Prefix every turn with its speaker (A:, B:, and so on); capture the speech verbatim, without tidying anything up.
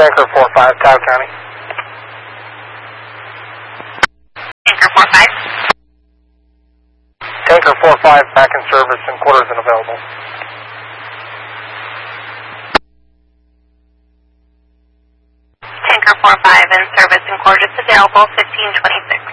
A: Tanker four five, Cow County.
B: Tanker four five.
A: Tanker four five, back in service and quarters unavailable.
B: Tanker four five in service and quarters available, fifteen twenty-six.